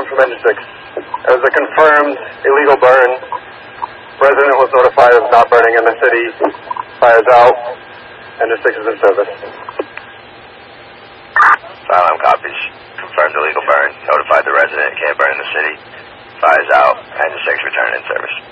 from Engine 6. It was a confirmed illegal burn. Resident was notified of not burning in the city. Fires out. Engine 6 is in service. Silent copies. Confirmed illegal burn. Notified the resident. Can't burn in the city. Fires out. Engine 6 return in service.